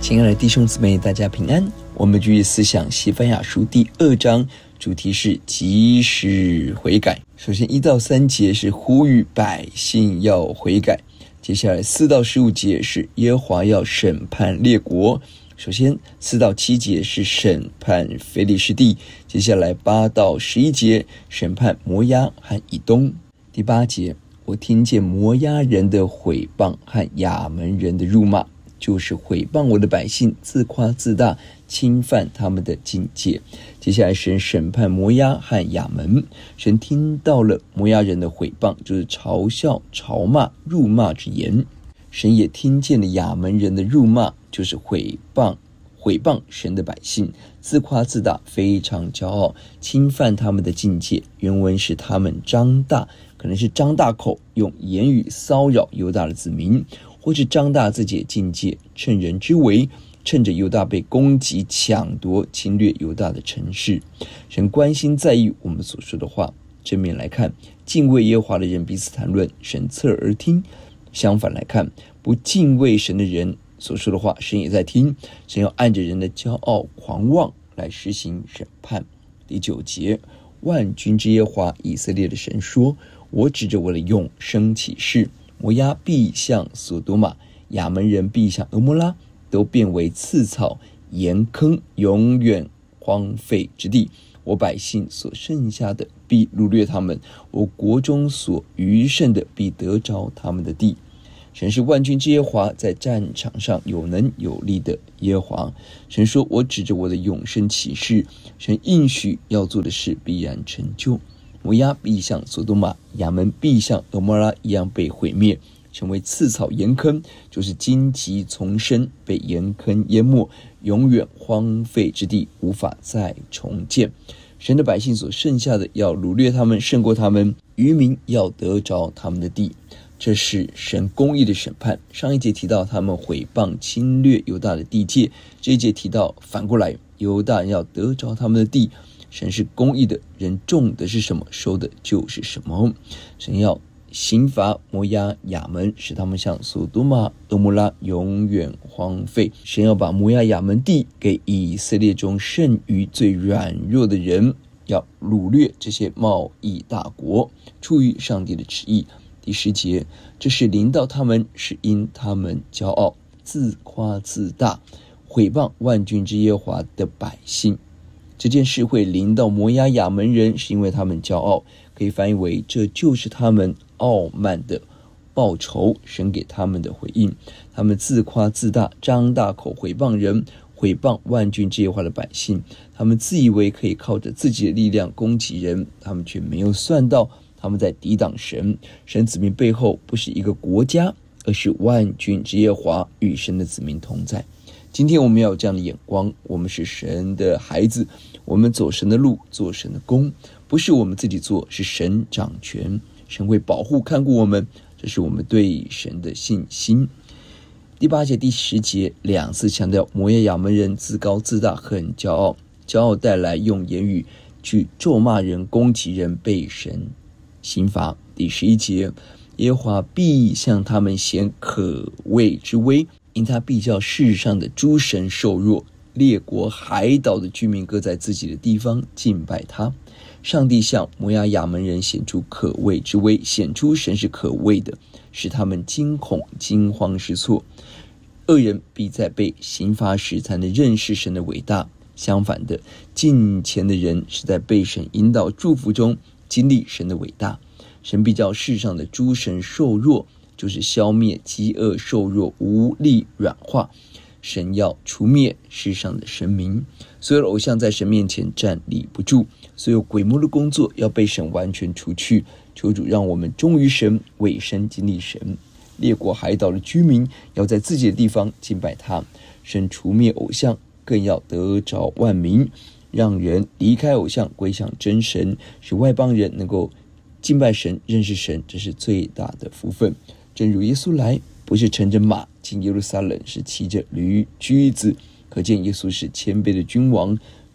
亲爱的弟兄姊妹，大家平安。我们继续思想西番雅书第2章，主题是及时悔改。首先1到3节是呼吁百姓要悔改，接下来4到15节是耶和华要审判列国。首先4到7节是审判非利士地，接下来8到11节审判摩押和以东。第8节，我听见摩押人的毁谤和亚门人的辱骂，就是毁谤我的百姓，自夸自大，侵犯他们的境界。接下来神审判摩押和亚门，神听到了摩押人的毁谤，就是嘲笑、嘲骂、辱骂之言。神也听见了亚门人的辱骂，就是毁谤神的百姓，自夸自大，非常骄傲，侵犯他们的境界。原文是他们张大，可能是张大口，用言语骚扰犹大的子民，或是张大自己的境界，趁人之危，趁着犹大被攻击、抢夺、侵略犹大的城市。神关心在意我们所说的话。正面来看，敬畏耶和华的人彼此谈论，神侧耳而听；相反来看，不敬畏神的人所说的话，神也在听。神要按着人的骄傲狂妄来实行审判。第9节，万军之耶和华以色列的神说，我指着我的永生起誓，摩押必向所多玛，亚门人必向俄摩拉，都变为刺草盐坑，永远荒废之地。我百姓所剩下的必掳掠他们，我国中所余剩的必得着他们的地。神是万军之耶和华，在战场上有能有力的耶和华。神说，我指着我的永生起誓，神应许要做的事必然成就。摩押必像所多玛，亚门必像俄摩拉一样被毁灭，成为刺草盐坑，就是荆棘丛生，被盐坑淹没，永远荒废之地，无法再重建。神的百姓所剩下的要掳掠他们，胜过他们，渔民要得着他们的地。这是神公义的审判。上一节提到他们毁谤侵略犹大的地界，这一节提到反过来，犹大人要得着他们的地。神是公义的，人种的是什么，收的就是什么。神要刑罚摩押亚门，使他们像所多玛、俄摩拉永远荒废。神要把摩押亚门地给以色列中剩余最软弱的人，要掳掠这些贸易大国，出于上帝的旨意。第10节，这是临到他们，是因他们骄傲，自夸自大，毁谤万军之耶和华的百姓。这件事会临到摩押亚门人，是因为他们骄傲，可以翻译为这就是他们傲慢的报酬，神给他们的回应。他们自夸自大，张大口毁谤人，毁谤万军之耶和华的百姓。他们自以为可以靠着自己的力量攻击人，他们却没有算到他们在抵挡神。神子民背后不是一个国家，而是万军之耶和华与神的子民同在。今天我们要有这样的眼光，我们是神的孩子，我们走神的路，做神的工，不是我们自己做，是神掌权，神会保护看顾我们，这是我们对神的信心。第8节、第10节2次强调摩押亚门人自高自大，很骄傲，骄傲带来用言语去咒骂人、攻击人，被神刑罚。第11节，耶和华必向他们显可畏之威，因他必叫世上的诸神受弱，列国海岛的居民各在自己的地方敬拜他。上帝向摩押亚门人显出可畏之威，显出神是可畏的，使他们惊恐惊慌失措。恶人必在被刑罚时才能认识神的伟大，相反的，敬虔的人是在被神引导祝福中经历神的伟大。神必叫世上的诸神受弱，就是消灭饥饿、瘦弱、无力、软化。神要除灭世上的神明，所有的偶像在神面前站立不住，所有鬼魔的工作要被神完全除去。求主让我们忠于神，委身经历神。列国海岛的居民要在自己的地方敬拜他。神除灭偶像，更要得着万民，让人离开偶像，归向真神，使外邦人能够敬拜神、认识神，这是最大的福分。正如耶稣来，不是乘着马进耶路撒冷，是骑着驴驹子，可见耶稣是谦卑的君王，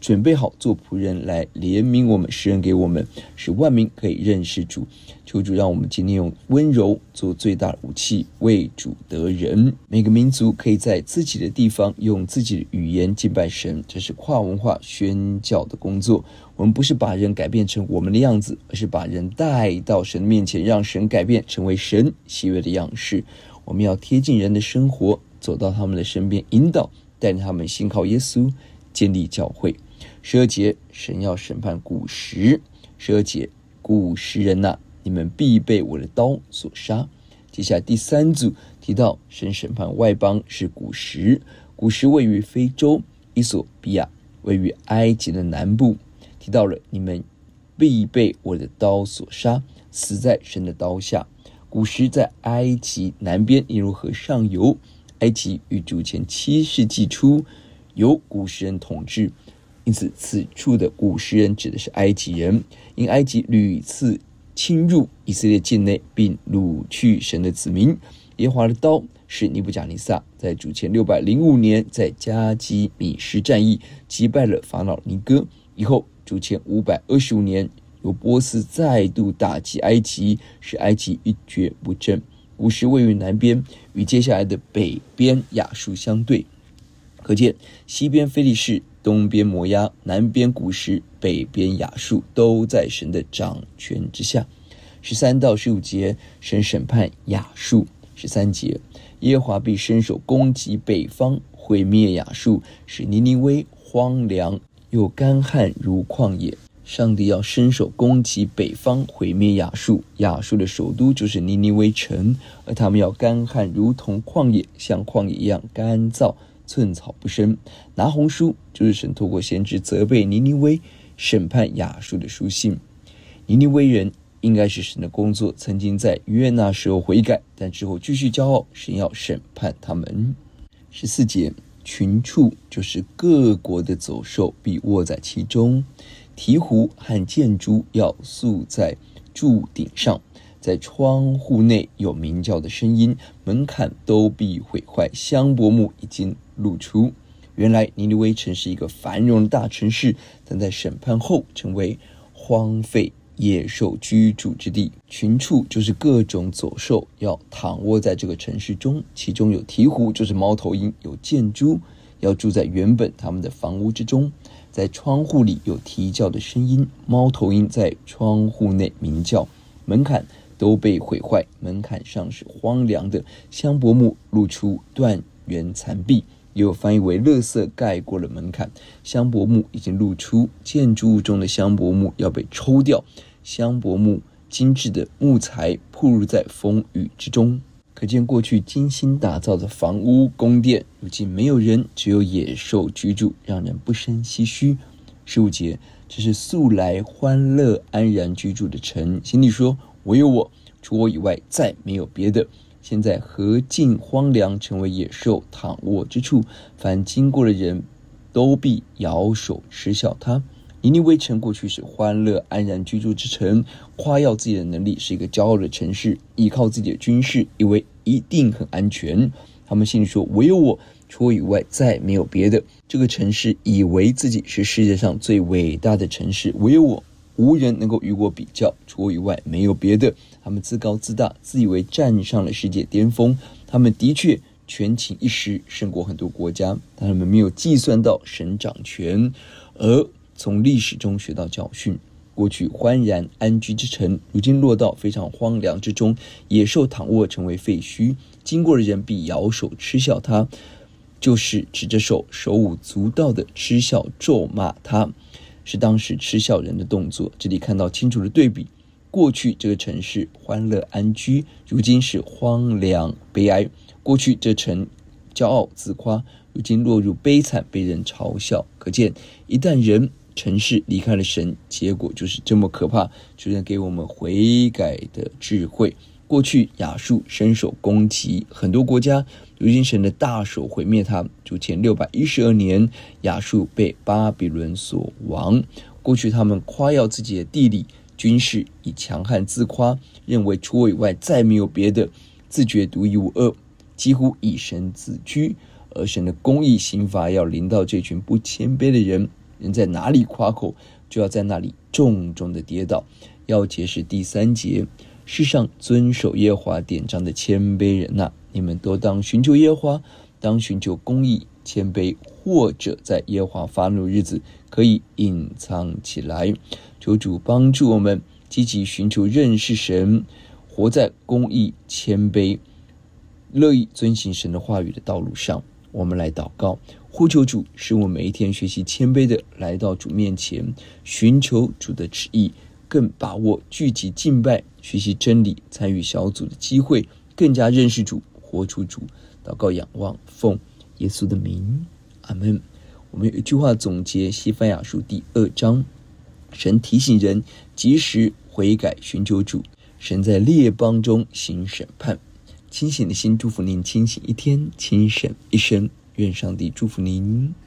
准备好做仆人来怜悯我们，施恩给我们，使万民可以认识主。求主让我们今天用温柔做最大的武器，为主得人。每个民族可以在自己的地方用自己的语言敬拜神，这是跨文化宣教的工作。我们不是把人改变成我们的样子，而是把人带到神面前，让神改变成为神喜悦的样式。我们要贴近人的生活，走到他们的身边，引导带领他们信靠耶稣，建立教会。12节，神要审判古时。12节，古时人哪，你们必被我的刀所杀。接下来第3组提到神审判外邦是古时，古时位于非洲，伊索比亚位于埃及的南部。提到了你们必被我的刀所杀，死在神的刀下。古时在埃及南边尼罗河上游，埃及于主前7世纪初由古时人统治，因此此处的古时人指的是埃及人。因埃及屡次侵入以色列境内，并掳去神的子民，耶和华的刀使尼布甲尼撒在主前605年在加基米什战役击败了法老尼哥。以后主前525年由波斯再度打击埃及，使埃及一蹶不振。古时位于南边，与接下来的北边亚述相对。可见西边非利士，东边摩押，南边古时，北边亚述，都在神的掌权之下。13到15节，神审判亚述。13节，耶和华必伸手攻击北方，毁灭亚述，使尼尼微荒凉又干旱如旷野。上帝要伸手攻击北方，毁灭亚述。亚述的首都就是尼尼微城，而他们要干旱如同旷野，像旷野一样干燥，寸草不生。拿红书就是神透过先知责备尼尼微，审判亚述的书信。尼尼微人应该是神的工作，曾经在约那时候悔改，但之后继续骄傲，神要审判他们。14节，群畜就是各国的走兽，必卧在其中。鹈鹕和箭猪要宿在柱顶上，在窗户内有鸣叫的声音，门槛都必毁坏，香柏木已经露出。原来尼尼微城是一个繁荣的大城市，但在审判后成为荒废野兽居住之地。群畜就是各种走兽，要躺卧在这个城市中，其中有鹈鹕，就是猫头鹰，有箭猪，要住在原本他们的房屋之中。在窗户里有啼叫的声音，猫头鹰在窗户内鸣叫，门槛都被毁坏，门槛上是荒凉的，香柏木露出断垣残壁，也有翻译为垃圾盖过了门槛，香柏木已经露出，建筑物中的香柏木要被抽掉，香柏木精致的木材暴露在风雨之中。可见过去精心打造的房屋宫殿，如今没有人，只有野兽居住，让人不胜唏嘘。15节，这是素来欢乐安然居住的城，心里说，唯有我，除我以外再没有别的。现在何竟荒凉，成为野兽躺卧之处，凡经过的人都必摇手嗤笑他。尼尼微城过去是欢乐安然居住之城，夸耀自己的能力，是一个骄傲的城市，依靠自己的军事，以为一定很安全。他们心里说，唯有我，除我以外再没有别的。这个城市以为自己是世界上最伟大的城市，唯有我，无人能够与我比较，除我以外没有别的。他们自高自大，自以为站上了世界巅峰。他们的确权倾一时，胜过很多国家，但他们没有计算到神掌权，而从历史中学到教训。过去欢然安居之城，如今落到非常荒凉之中，野兽躺卧，成为废墟，经过的人必摇手嗤笑他，就是指着手舞足蹈的嗤笑咒骂他，是当时嗤笑人的动作。这里看到清楚的对比，过去这个城市欢乐安居，如今是荒凉悲哀。过去这城骄傲自夸，如今落入悲惨，被人嘲笑。可见一旦人城市离开了神，结果就是这么可怕。主人给我们悔改的智慧。过去亚述伸手攻击很多国家，如今神的大手毁灭他。主前612年，亚述被巴比伦所亡。过去他们夸耀自己的地理军事，以强悍自夸，认为除我以外再没有别的，自觉独一无二，几乎以神自居。而神的公义刑罚要临到这群不谦卑的人， 人在哪里夸口，就要在那里重重的跌倒。要节是第3节，世上遵守耶和华典章的谦卑人啊，你们都当寻求耶和华，当寻求公义、谦卑，或者在耶和华发怒日子可以隐藏起来。求主帮助我们积极寻求认识神，活在公义、谦卑、乐意遵行神的话语的道路上。我们来祷告，呼求主，使我每一天学习谦卑的来到主面前，寻求主的旨意，更把握聚集敬拜、学习真理、参与小组的机会，更加认识主，活出主。祷告仰望，奉耶稣的名，阿们。我们有一句话总结西番雅书第2章，神提醒人及时悔改寻求主，神在列邦中行审判。清醒的心祝福您清醒一天，清省一生。愿上帝祝福您。